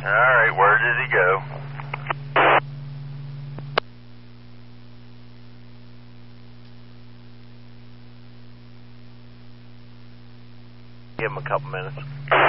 Alright, where did he go? Give him a couple minutes.